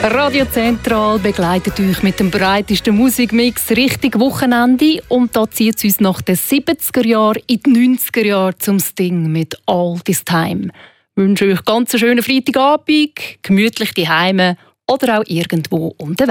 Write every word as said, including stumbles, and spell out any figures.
Radio Zentral begleitet euch mit dem breitesten Musikmix Richtung Wochenende. Und da zieht es uns nach den siebziger Jahren in die neunziger Jahre zum Sting mit «All This Time». Ich wünsche euch ganz einen schönen Freitagabend, gemütlich daheim oder auch irgendwo unterwegs.